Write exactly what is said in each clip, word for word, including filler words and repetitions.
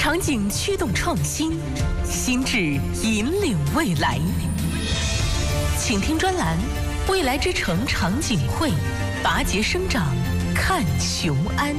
场景驱动创新，心智引领未来。请听专栏《未来之城场景会》，拔节生长，看雄安。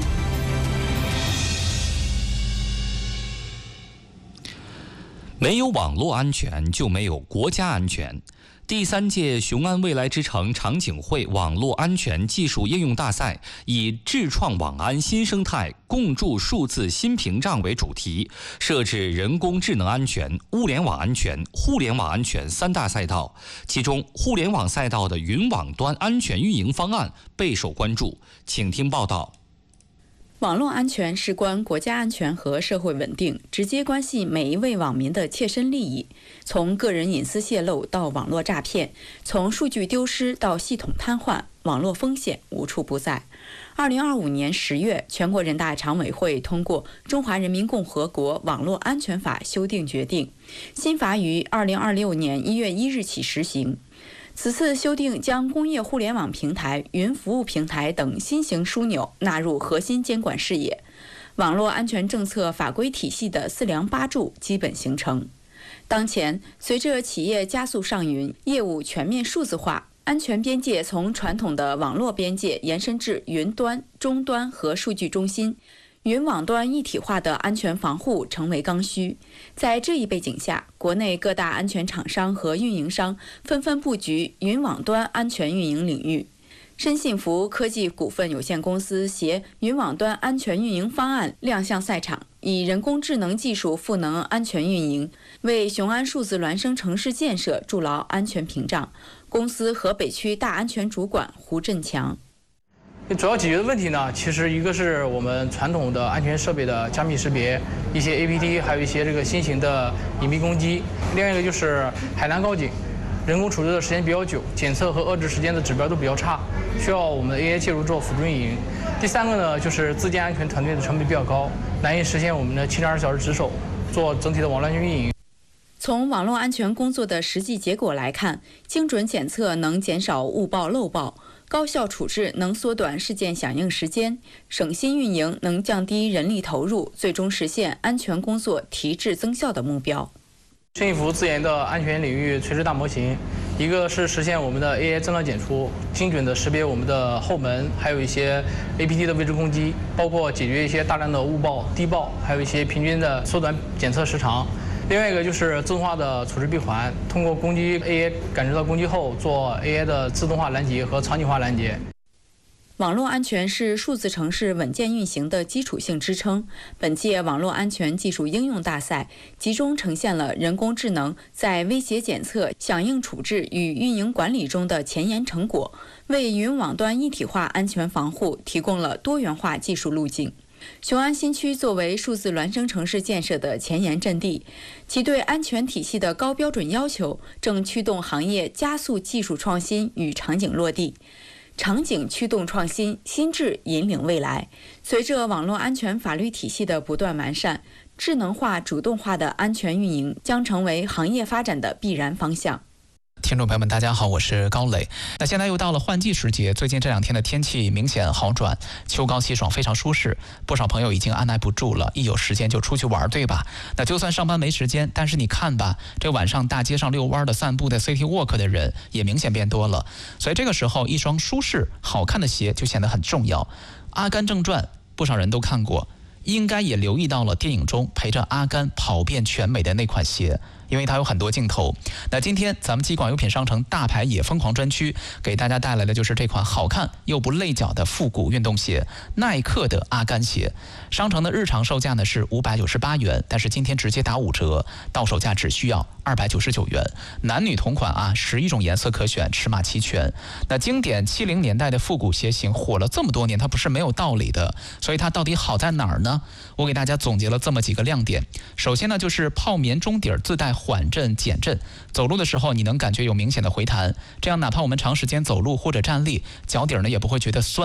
没有网络安全，就没有国家安全。第三届雄安未来之城场景会网络安全技术应用大赛以智创网安新生态，共筑数字新屏障为主题，设置人工智能安全、物联网安全、互联网安全三大赛道。其中，互联网赛道的云网端安全运营方案备受关注。请听报道。 网络安全事关国家安全和社会稳定，直接关系每一位网民的切身利益。从个人隐私泄露到网络诈骗，从数据丢失到系统瘫痪，网络风险无处不在。二零二五年十月，全国人大常委会通过《中华人民共和国网络安全法》修订决定，新法于二零二六年一月一日起实行。此次修订将工业互联网平台、云服务平台等新型枢纽纳入核心监管视野，网络安全政策法规体系的四梁八柱基本形成。当前，随着企业加速上云，业务全面数字化，安全边界从传统的网络边界延伸至云端、终端和数据中心。云网端一体化的安全防护成为刚需。在这一背景下，国内各大安全厂商和运营商纷纷布局云网端安全运营领域。深信服科技股份有限公司携云网端安全运营方案亮相赛场，以人工智能技术赋能安全运营，为雄安数字孪生城市建设筑牢安全屏障。公司河北区大安全主管胡振强。 主要解决的问题呢，其实一个是我们传统的安全设备的加密识别，一些 A P T， 还有一些这个新型的隐蔽攻击。另外一个就是海南高警，人工处置的时间比较久，检测和遏制时间的指标都比较差，需要我们 A I 介入做辅助运营。第三个呢，就是自建安全团队的成本比较高，难以实现我们的七十二小时值守，做整体的网络安全运营。 从网络安全工作的实际结果来看，精准检测能减少误报漏报，高效处置能缩短事件响应时间，省心运营能降低人力投入，最终实现安全工作提质增效的目标。 深信服自研的安全领域垂直大模型，一个是实现我们的 A I 增量检出，精准的识别我们的后门，还有一些 A P T 的位置攻击，包括解决一些大量的误报、低报，还有一些平均的缩短检测时长。另外一个就是自动化的处置闭环，通过攻击 A I 感知到攻击后，做 A I 的自动化拦截和场景化拦截。 网络安全是数字城市稳健运行的基础性支撑。本届网络安全技术应用大赛集中呈现了人工智能在威胁检测、响应处置与运营管理中的前沿成果，为云网端一体化安全防护提供了多元化技术路径。雄安新区作为数字孪生城市建设的前沿阵地，其对安全体系的高标准要求正驱动行业加速技术创新与场景落地。场景驱动创新，心智引领未来。随着网络安全法律体系的不断完善，智能化、主动化的安全运营将成为行业发展的必然方向。 听众朋友们，大家好，我是高磊。那现在又到了换季时节，最近这两天的天气明显好转，秋高气爽，非常舒适。不少朋友已经按耐不住了，一有时间就出去玩，对吧？那就算上班没时间，但是你看吧，这晚上大街上遛弯的、散步的、City Walk 的人也明显变多了。所以这个时候，一双舒适、好看的鞋就显得很重要。《阿甘正传》不少人都看过，应该也留意到了电影中陪着阿甘跑遍全美的那款鞋。因为它有很多镜头。那今天咱们机广优品商城大牌也疯狂专区给大家带来的就是这款好看又不累脚的复古运动鞋，耐克的阿甘鞋。商城的日常售价呢是五百九十八元，但是今天直接打五折，到手价只需要二百九十九元。男女同款啊，十一种颜色可选，尺码齐全。那经典七零年代的复古鞋型火了这么多年，它不是没有道理的。所以它到底好在哪儿呢？我给大家总结了这么几个亮点。首先呢，就是泡棉中底自带缓震减震，走路的时候你能感觉有明显的回弹，这样哪怕我们长时间走路或者站立，脚底呢也不会觉得酸。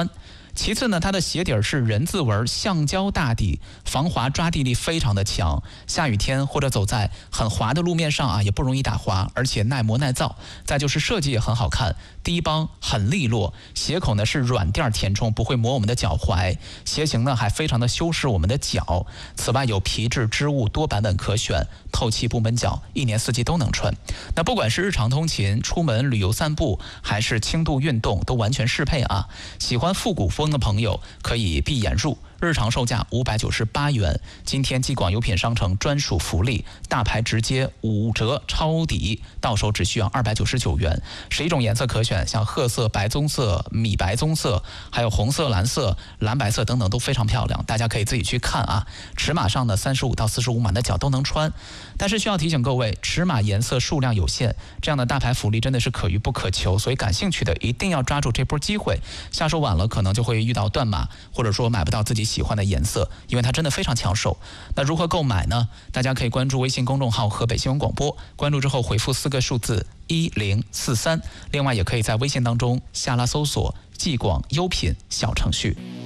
其次呢，它的鞋底儿是人字纹橡胶大底，防滑抓地力非常的强，下雨天或者走在很滑的路面上啊，也不容易打滑，而且耐磨耐造。再就是设计也很好看，低帮很利落，鞋口呢是软垫填充，不会磨我们的脚踝，鞋型呢还非常的修饰我们的脚。此外有皮质织物多版本可选，透气不闷脚，一年四季都能穿。那不管是日常通勤、出门旅游散步，还是轻度运动，都完全适配啊。喜欢复古风的朋友可以闭眼入，日常售价五百九十八元，今天继广优品商城专属福利，大牌直接五折抄底，到手只需要二百九十九元。十一种颜色可选，像褐色、白棕色、米白棕色，还有红色、蓝色、蓝白色等等，都非常漂亮，大家可以自己去看啊。尺码上的三十五到四十五码的脚都能穿，但是需要提醒各位，尺码颜色数量有限，这样的大牌福利真的是可遇不可求，所以感兴趣的一定要抓住这波机会，下手晚了可能就会遇到断码，或者说买不到自己喜欢的颜色，因为它真的非常抢手。那如何购买呢？大家可以关注微信公众号河北新闻广播，关注之后回复四个数字一零四三，另外也可以在微信当中下拉搜索继广优品小程序。